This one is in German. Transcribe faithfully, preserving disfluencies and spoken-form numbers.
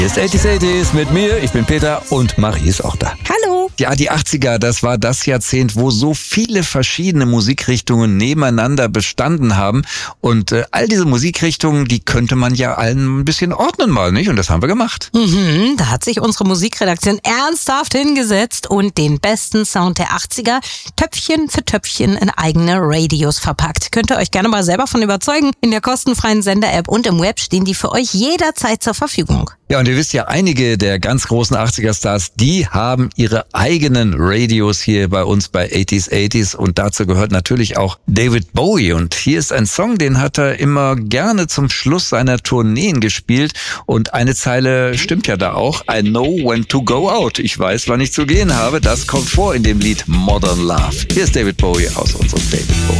Hier ist achtziger achtziger mit mir, ich bin Peter und Marie ist auch da. Hallo. Ja, die achtziger, das war das Jahrzehnt, wo so viele verschiedene Musikrichtungen nebeneinander bestanden haben. Und äh, all diese Musikrichtungen, die könnte man ja allen ein bisschen ordnen mal, nicht? Und das haben wir gemacht. Mhm, da hat sich unsere Musikredaktion ernsthaft hingesetzt und den besten Sound der achtziger Töpfchen für Töpfchen in eigene Radios verpackt. Könnt ihr euch gerne mal selber von überzeugen. In der kostenfreien Sender-App und im Web stehen die für euch jederzeit zur Verfügung. Ja, und ihr wisst ja, einige der ganz großen achtziger-Stars, die haben ihre eigenen Radios hier bei uns bei achtziger achtziger und dazu gehört natürlich auch David Bowie. Und hier ist ein Song, den hat er immer gerne zum Schluss seiner Tourneen gespielt und eine Zeile stimmt ja da auch. I know when to go out. Ich weiß, wann ich zu gehen habe. Das kommt vor in dem Lied Modern Love. Hier ist David Bowie aus unserem David Bowie.